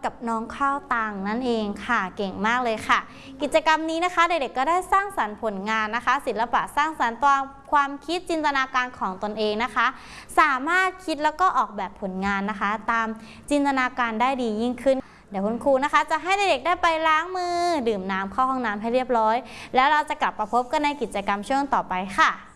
กับน้องข้าวตังนั่นเองค่ะเก่งมากเลยค่ะกิจกรรมนี้นะคะเด็กๆก็ได้สร้างสรรค์ผลงานนะคะศิลปะสร้างสรรค์ตัวความคิดจินตนาการของตนเองนะคะสามารถคิดแล้วก็ออกแบบผลงานนะคะตามจินตนาการได้ดียิ่งขึ้นเดี๋ยวคุณครูนะคะจะให้เด็กๆได้ไปล้างมือดื่มน้ำเข้าห้องน้ำให้เรียบร้อยแล้วเราจะกลับมาพบกันในกิจกรรมช่วงต่อไปค่ะ